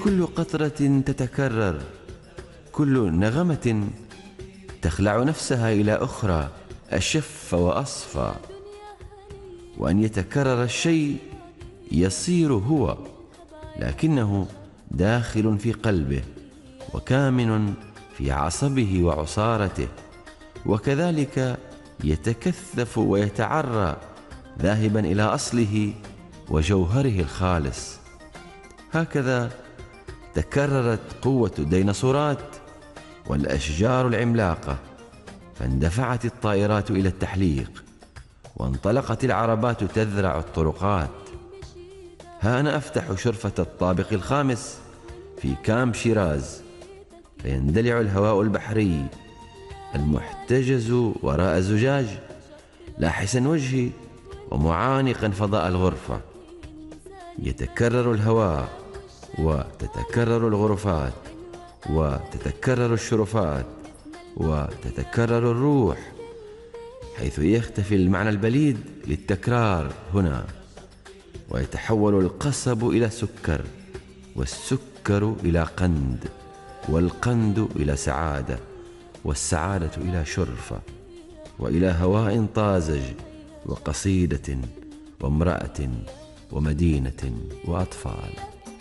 كل قطرة تتكرر، كل نغمة تخلع نفسها إلى أخرى أشف وأصفى. وأن يتكرر الشيء يصير هو، لكنه داخل في قلبه وكامن في عصبه وعصارته، وكذلك يتكثف ويتعرى ذاهبا إلى أصله وجوهره الخالص. هكذا تكررت قوة الديناصورات والأشجار العملاقة، فاندفعت الطائرات إلى التحليق، وانطلقت العربات تذرع الطرقات. ها أنا أفتح شرفة الطابق الخامس في كامب شيراز، فيندلع الهواء البحري المحتجز وراء الزجاج لاحسا وجهي ومعانقا فضاء الغرفة. يتكرر الهواء وتتكرر الغرفات وتتكرر الشرفات وتتكرر الروح، حيث يختفي المعنى البليد للتكرار هنا، ويتحول القصب إلى سكر، والسكر إلى قند، والقند إلى سعادة، والسعادة إلى شرفة، وإلى هواء طازج، وقصيدة، وامرأة، ومدينة، وأطفال.